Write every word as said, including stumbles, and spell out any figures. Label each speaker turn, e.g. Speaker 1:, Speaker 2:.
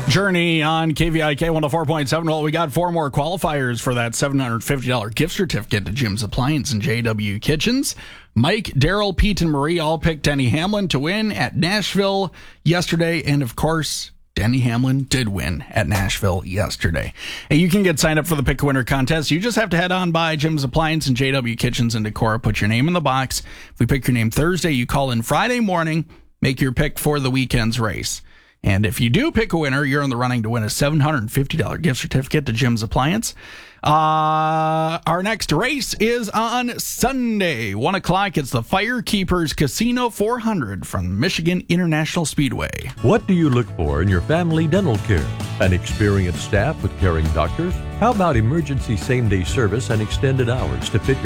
Speaker 1: Journey on K V I K one oh four point seven. Well, we got four more qualifiers for that seven hundred fifty dollars gift certificate to Jim's Appliance and J W Kitchens. Mike, Daryl, Pete, and Marie all picked Denny Hamlin to win at Nashville yesterday. And, of course, Denny Hamlin did win at Nashville yesterday. And you can get signed up for the Pick a Winner contest. You just have to head on by Jim's Appliance and J W Kitchens in Decorah. Put your name in the box. If we pick your name Thursday, you call in Friday morning. Make your pick for the weekend's race. And if you do pick a winner, you're in the running to win a seven hundred fifty dollars gift certificate to Jim's Appliance. Uh, our next race is on Sunday, one o'clock. It's the Firekeepers Casino four hundred from Michigan International Speedway.
Speaker 2: What do you look for in your family dental care? An experienced staff with caring doctors? How about emergency same-day service and extended hours to fit